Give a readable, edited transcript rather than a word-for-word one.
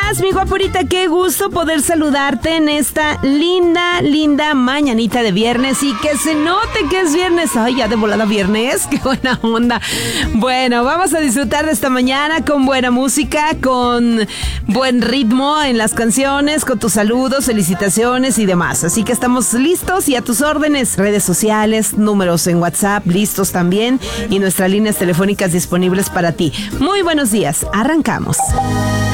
estás, mi guapurita? Qué gusto poder saludarte en esta linda mañanita de viernes y que se note que es viernes. Ay, ya de volada viernes, qué buena onda. Bueno, vamos a disfrutar de esta mañana con buena música, con buen ritmo en las canciones, con tus saludos, felicitaciones y demás. Así que estamos listos y a tus órdenes. Redes sociales, números en WhatsApp, listos también, y nuestras líneas telefónicas disponibles para ti. Muy buenos días, arrancamos.